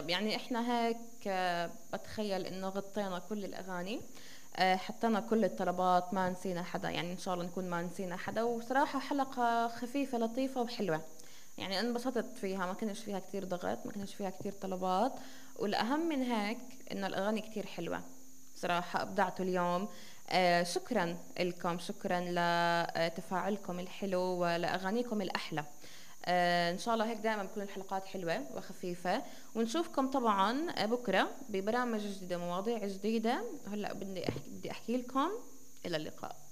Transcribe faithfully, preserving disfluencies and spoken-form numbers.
يعني احنا هيك آه، بتخيل انه غطينا كل الاغاني، آه، حطينا كل الطلبات، ما نسينا حدا، يعني ان شاء الله نكون ما نسينا حدا. وصراحة حلقة خفيفة لطيفة وحلوة، يعني انبسطت فيها، ما كانش فيها كتير ضغط، ما كانش فيها كتير طلبات. والأهم من هيك إنه الأغاني كتير حلوة، صراحة أبدعتوا اليوم. آه شكرا لكم، شكرا لتفاعلكم الحلو ولأغانيكم الأحلى. آه إن شاء الله هيك دائما بتكون الحلقات حلوة وخفيفة. ونشوفكم طبعا بكرة ببرامج جديدة، مواضيع جديدة. هلأ بدي أحكي بدي أحكي لكم. إلى اللقاء.